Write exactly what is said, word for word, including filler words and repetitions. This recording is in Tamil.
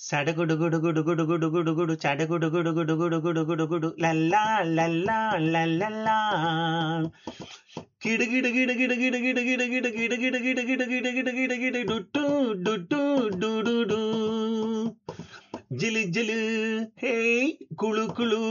சடுகுடு குடு குடு குடு குடு குடு குடு சடுகுடு குடு குடு குடு குடு குடு குடு லல்லா லல்லா லல்லல்லா கிடு கிடு கிடு கிடு கிடு கிடு கிடு கிடு கிடு கிடு கிடு கிடு கிடு கிடு கிடு கிடு டுட்டு டுட்டு டுடு டு ஜிலு ஜிலு ஹேய் குளு குளு